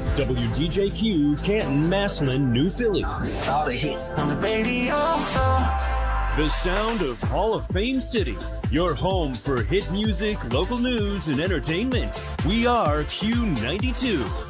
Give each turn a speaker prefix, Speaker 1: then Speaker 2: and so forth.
Speaker 1: WDJQ, Canton, Massillon, New Philly.
Speaker 2: All the hits on the radio.
Speaker 1: The sound of Hall of Fame City. Your home for hit music, local news, and entertainment. We are Q92.